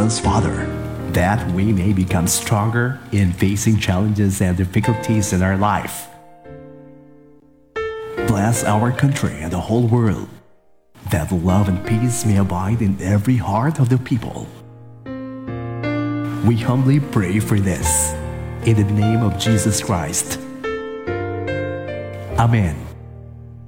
us, Father, that we may become stronger in facing challenges and difficulties in our life. Bless our country and the whole world, that love and peace may abide in every heart of the people. We humbly pray for this, in the name of Jesus Christ. Amen.